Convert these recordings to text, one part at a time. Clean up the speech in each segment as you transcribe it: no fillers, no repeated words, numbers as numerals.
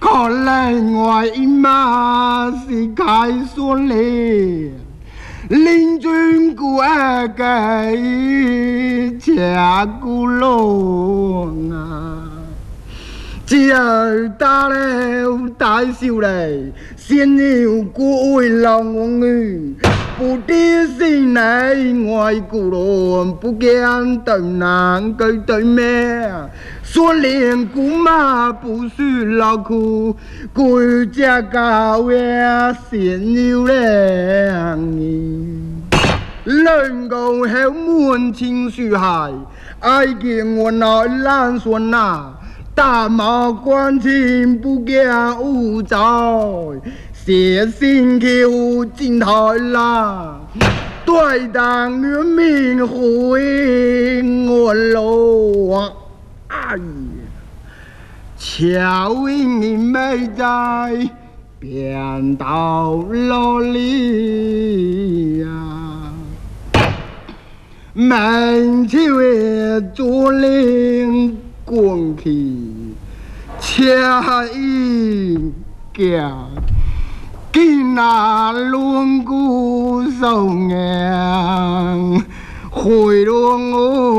可能我姨妈是开酸嘞，邻居姑儿给家姑龙啊。只儿打了大笑嘞，先要古为郎王女，不知心内外古人不见对男对对面，说连姑妈不是老苦，归家高呀先要良人够后门情绪海，爱见我那烂孙呐。大马关情不见无在，写信求进台啦，对当人民回我路啊！哎呀，巧因没在变到哪里呀？门前为竹林。光去恰一家，今那轮骨受硬，回龙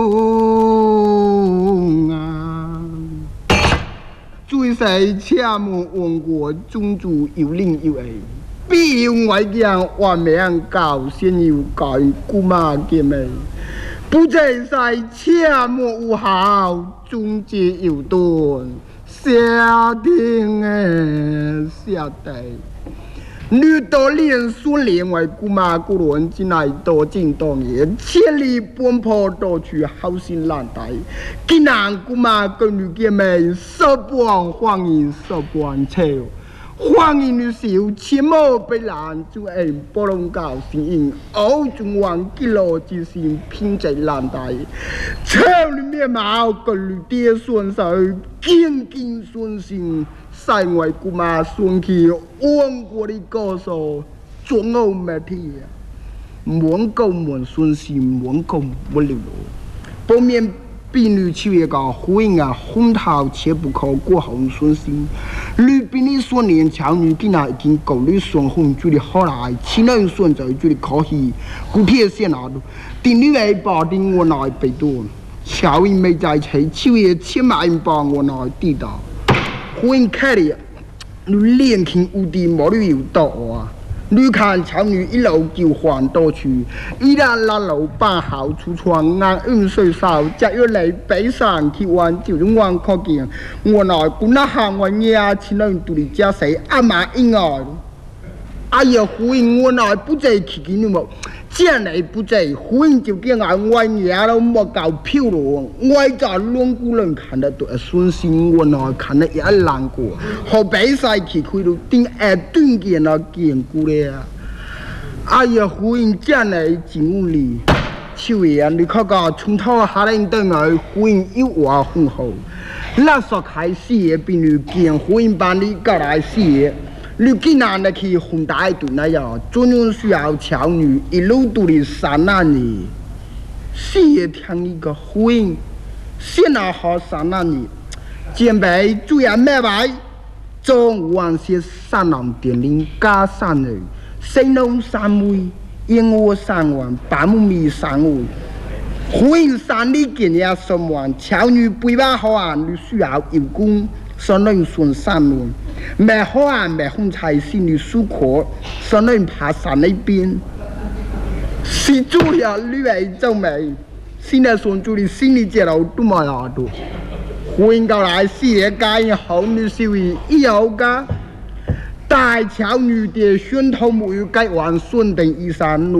啊！最细恰莫王国宗主有令有爱，必用外将万名教先有教姑妈姐妹。不在在切莫有好，终结有断，下定下地。女多连孙连为姑妈姑伦进来多进多年，千里奔波多去好心难待。今男姑妈跟女姐妹手帮欢迎手帮笑。欢迎的小切莫被拦住，不能搞心应，欧中王记录之心偏在难带，城里面毛个绿爹顺手，紧紧顺心，塞外姑妈顺去王国的高手，作恶没体，满狗满顺心，满狗不流露，不免。婢女七月个婚姻啊，红桃切不可过红顺心。女婢女所年巧女竟然已经够你双红做的好来，亲人顺在做的可喜。古铁线啊，定女为保定我来被多，巧因没在齐，七月千万帮我来地道。婚姻开了，你年轻无敌冇你有道啊！女看巧女一路就还多去，依然拉路把好出窗，按运水少，只要来北上去玩，就用玩可见。我来不那行我呀，亲人独立家谁阿妈婴儿。哎呀，婚姻我来不在去给你们，既然来不在，婚姻就给俺我娘都莫搞漂亮，我在龙姑人看得多顺心，我来看得也难过。好比赛去开到顶顿见那见过了。哎呀，婚姻既然来进屋里，秋爷你看看从头下来等来，婚姻又话很好。那时开始也比你见婚姻班里搞来些。你既然的去红大一顿那样，专用需要巧女一路都的山那里，是也听一个婚姻，现在好山那里，前辈主要买白，中晚些山南电铃加山人，山东山位，燕窝山湾，八木米山位，婚姻山里见呀什么？巧女不把好啊，你需要有功。上人顺山路，买好啊买红菜心里舒可，上人爬山那边，是主要女为做美，现在顺住的心里接到都冇牙多，婚到来事业界好女小为以后噶，大巧女的宣头没有改完顺定一山路。